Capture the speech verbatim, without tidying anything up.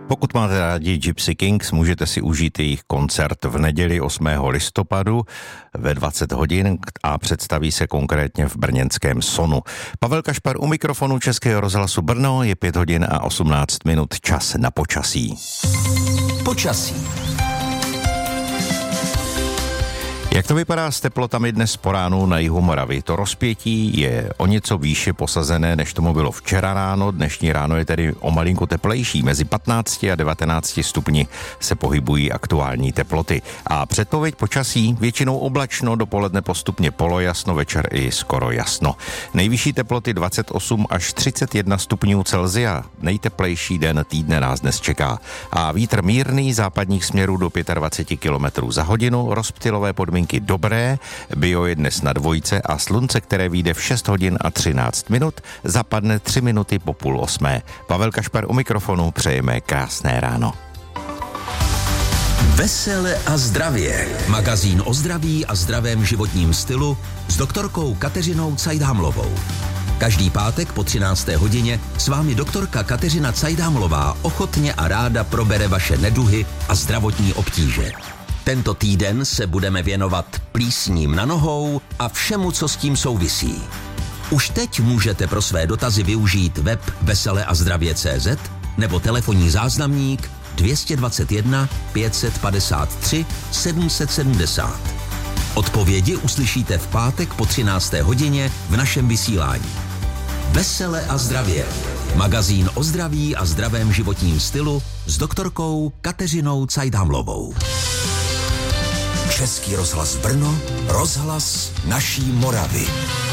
Pokud máte rádi Gypsy Kings, můžete si užít jejich koncert v neděli osmého listopadu ve dvacet hodin a představí se konkrétně v brněnském Sonu. Pavel Kašpar u mikrofonu Českého rozhlasu Brno, je pět hodin a osmnáct minut, čas na počasí. Počasí. Jak to vypadá s teplotami dnes po ránu na jihu Moravy? To rozpětí je o něco výše posazené, než tomu bylo včera ráno. Dnešní ráno je tedy o malinko teplejší. Mezi patnácti a devatenácti stupni se pohybují aktuální teploty. A předpověď počasí většinou oblačno, dopoledne postupně polojasno, večer i skoro jasno. Nejvyšší teploty dvacet osm až třicet jedna stupňů Celsia. Nejteplejší den týdne nás dnes čeká. A vítr mírný západních směrů do dvacet pět kilometrů za hodinu, rozptylové podmínky dobré, bio je dnes na dvojce a slunce, které vyjde v šest hodin a třináct minut, zapadne tři minuty po půl osmé. Pavel Kašpar u mikrofonu, přejeme krásné ráno. Vesele a zdravě. Magazín o zdraví a zdravém životním stylu s doktorkou Kateřinou Cajdhamlovou. Každý pátek po třinácté hodině s vámi doktorka Kateřina Cajdhamlová ochotně a ráda probere vaše neduhy a zdravotní obtíže. Tento týden se budeme věnovat plísním na nohou a všemu, co s tím souvisí. Už teď můžete pro své dotazy využít web vesele a zdravě tečka cé zet nebo telefonní záznamník dvě stě dvacet jedna pět set padesát tři sedm set sedmdesát. Odpovědi uslyšíte v pátek po třinácté hodině v našem vysílání. Vesele a zdravě. Magazín o zdraví a zdravém životním stylu s doktorkou Kateřinou Cajdhamlovou. Český rozhlas Brno, rozhlas naší Moravy.